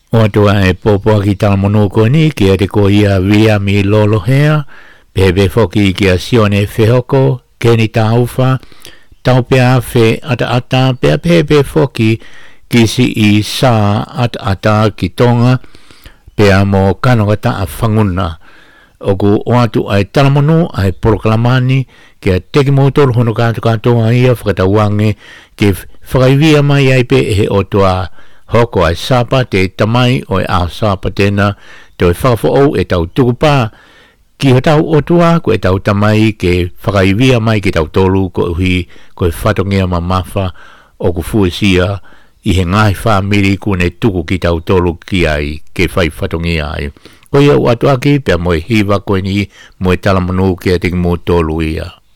O atua e popo ki tala mono ko ni ki ate ko ia via mi lolo hea, pepe foki ki a sione whehoko, keni ta ufa, tau pea fe ata pea pepe foki ki si I sa ata ki tonga, pea mo kanogata a whanguna. Oku o atu ai tala mono ai proklamani ki a teki motor hono katoa ia whakatawange ki whakaivia mai ai pe he o toa hoko ai sapa te tamai o a sapa tena te o whakafo e tau tukupa ki ho tau otua ko e tau tamai ke whakaivia mai ki tau tolu ko hui ko e whatongia ma mafa o ku fuesia I he ngai whamiri ku ne tuku ki tau tolu ki ai ke whai whatongia ai. Ko ia watu aki pia moe hiwa koe ni moe talamanu ki a tiki mo tolu ia.